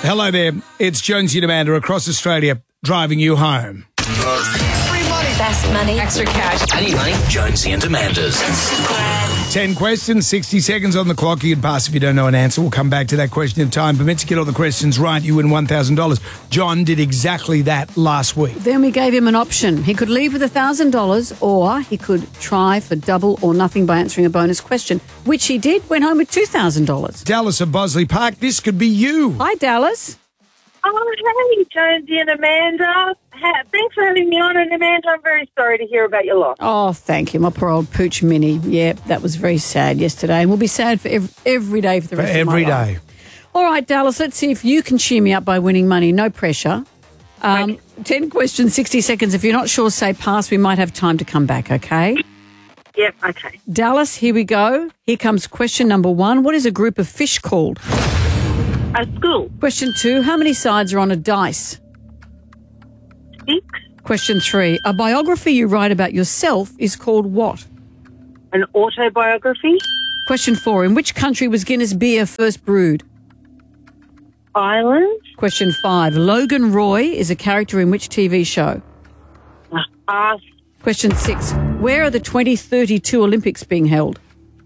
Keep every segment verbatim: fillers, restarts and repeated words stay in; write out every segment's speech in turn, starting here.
Hello there. It's Jonesy and Amanda across Australia driving you home. Free money. Fast money. Extra cash. I need money. Jonesy and Amanda's. Ten questions, sixty seconds on the clock. You can pass if you don't know an answer. We'll come back to that question if time permits. Get all the questions right, you win one thousand dollars. John did exactly that last week. Then we gave him an option. He could leave with one thousand dollars or he could try for double or nothing by answering a bonus question, which he did, went home with two thousand dollars. Dallas of Bosley Park, this could be you. Hi, Dallas. Oh, hey, Jonesy and Amanda. Ha- thanks for having me on. And Amanda, I'm very sorry to hear about your loss. Oh, thank you. My poor old pooch Minnie. Yeah, that was very sad yesterday. And we'll be sad for every, every day for the For rest of my every life. day. All right, Dallas, let's see if you can cheer me up by winning money. No pressure. Um, ten questions, sixty seconds. If you're not sure, say pass. We might have time to come back, okay? Yep, okay. Dallas, here we go. Here comes question number one. What is a group of fish called? A school. Question two. How many sides are on a dice? Six. Question three. A biography you write about yourself is called what? An autobiography. Question four. In which country was Guinness beer first brewed? Ireland. Question five. Logan Roy is a character in which T V show? Uh, Question six. Where are the twenty thirty-two Olympics being held?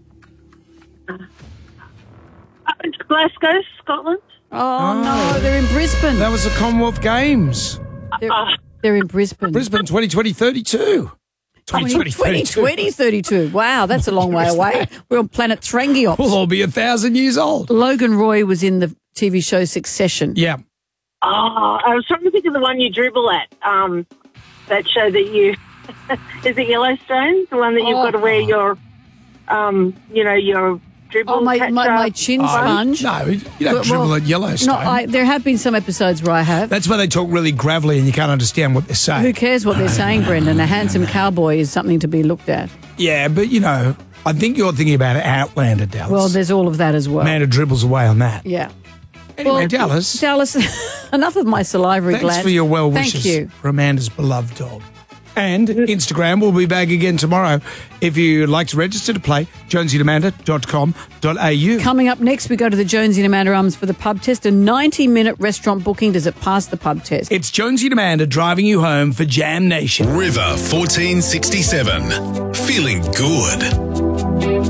Glasgow, Scotland. Oh, no, they're in Brisbane. That was the Commonwealth Games. They're, they're in Brisbane. Brisbane twenty twenty thirty-two. twenty twenty twenty twenty thirty-two. Wow, that's a long way away. We're on planet Thrangiops. We'll all be a thousand years old. Logan Roy was in the T V show Succession. Yeah. Oh, I was trying to think of the one you dribble at. Um, that show that you is it Yellowstone? The one that you've Oh. got to wear your, um, you know, your dribble. Oh, my, catch my, up. my chin Oh, sponge. no, you don't Well, dribble at Yellowstone. No, I, there have been some episodes where I have. That's where they talk really gravelly and you can't understand what they're saying. Who cares what they're saying, Brendan? A handsome cowboy is something to be looked at. Yeah, but, you know, I think you're thinking about Outlander, Dallas. Well, there's all of that as well. Amanda dribbles away on that. Yeah. Anyway, Well, Dallas, Dallas, enough of my salivary thanks glands. for your well wishes Thank you. for Amanda's beloved dog. And Instagram will be back again tomorrow. If you'd like to register to play, jonesy and amanda dot com dot a u. Coming up next, we go to the Jonesy and Amanda Arms for the pub test. A ninety-minute restaurant booking. Does it pass the pub test? It's Jonesy and Amanda driving you home for Jam Nation. River fourteen sixty-seven. Feeling good.